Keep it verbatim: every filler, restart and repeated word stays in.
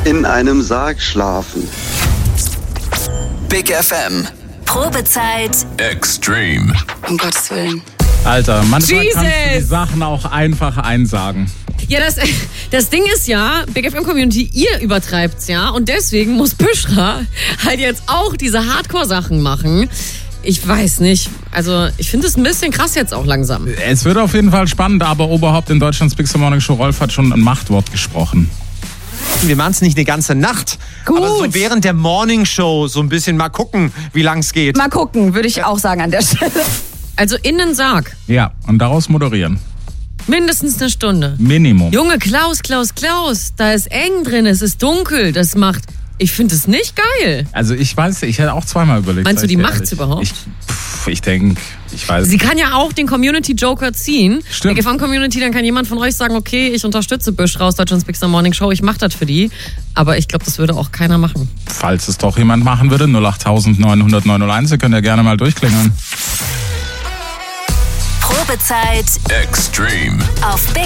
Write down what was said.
in einem Sarg schlafen. Big F M. Probezeit. Extreme. Um Gottes Willen. Alter, manchmal Jesus. kannst du die Sachen auch einfach einsagen. Ja, das, das Ding ist ja, Big F M Community, ihr übertreibt's ja. Und deswegen muss Büschra halt jetzt auch diese Hardcore-Sachen machen. Ich weiß nicht. Also, ich finde es ein bisschen krass jetzt auch langsam. Es wird auf jeden Fall spannend, aber Oberhaupt in Deutschlands Big Morning Show, Rolf hat schon ein Machtwort gesprochen. Wir machen es nicht eine ganze Nacht, Gut. aber so während der Morning Show so ein bisschen mal gucken, wie lang es geht. Mal gucken, würde ich auch sagen an der Stelle. Also in den Sarg. Ja, und daraus moderieren. Mindestens eine Stunde. Minimum. Junge, Klaus, Klaus, Klaus, da ist eng drin, es ist dunkel. Das macht, ich finde es nicht geil. Also ich weiß, ich hätte auch zweimal überlegt. Meinst du, sag die ich dir macht's ehrlich. überhaupt? Ich, pff, ich denke, ich weiß. Sie kann ja auch den Community-Joker ziehen. Stimmt. Big F M-Community, dann kann jemand von euch sagen, okay, ich unterstütze Büschra aus Deutschlands Big Morning Show, ich mache das für die. Aber ich glaube, das würde auch keiner machen. Falls es doch jemand machen würde, null acht neun null null neun null eins, ihr könnt ja gerne mal durchklingeln. Probezeit. Extreme. Auf Big